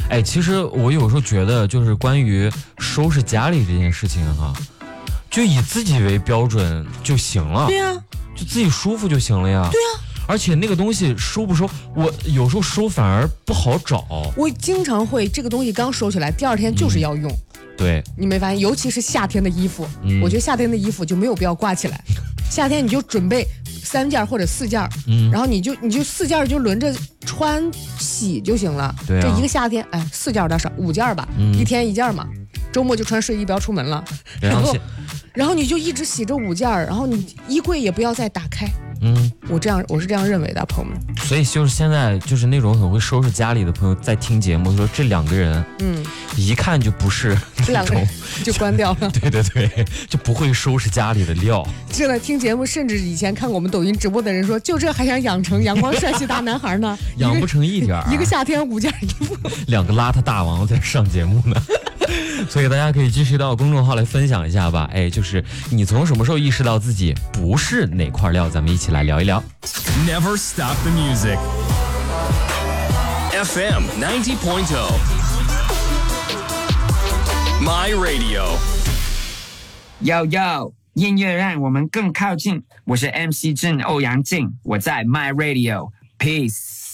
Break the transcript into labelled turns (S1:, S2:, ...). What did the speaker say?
S1: 哎，其实我有时候觉得，就是关于收拾家里这件事情哈，就以自己为标准就行了。
S2: 对呀，
S1: 就自己舒服就行了呀。
S2: 对呀。
S1: 而且那个东西收不收，我有时候收反而不好找。
S2: 我经常会这个东西刚收起来，第二天就是要用。
S1: 对，
S2: 你没发现？尤其是夏天的衣服，我觉得夏天的衣服就没有必要挂起来。夏天你就准备3件或者4件，然后你就4件就轮着穿洗就行了。
S1: 对啊，
S2: 这一个夏天，哎，4件有点少，5件吧，一天1件嘛。周末就穿睡衣不要出门了，然后你就一直洗这5件，然后你衣柜也不要再打开。我是这样认为的，朋友们。
S1: 所以就是现在就是那种很会收拾家里的朋友在听节目说这2个人，一看就不是
S2: 这2个人就关掉了。
S1: 对对对，就不会收拾家里的料。
S2: 正在听节目，甚至以前看过我们抖音直播的人说，就这还想养成阳光帅气大男孩呢？
S1: 养不成一点
S2: 一个夏天5件衣服
S1: ，2个邋遢大王在上节目呢。所以大家可以继续到公众号来分享一下吧。哎，就是你从什么时候意识到自己不是哪块料？咱们一起来聊一聊。
S3: Never stop the music. FM 90.0 My Radio.
S4: Yo Yo， 音乐让我们更靠近。我是 MC 郑欧阳靖，我在 My Radio。Peace。